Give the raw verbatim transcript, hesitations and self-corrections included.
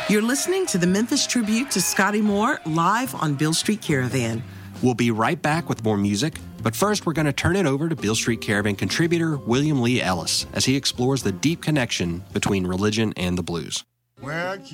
You're listening to the Memphis Tribute to Scotty Moore live on Beale Street Caravan. We'll be right back with more music, but first we're going to turn it over to Beale Street Caravan contributor William Lee Ellis as he explores the deep connection between religion and the blues. Well,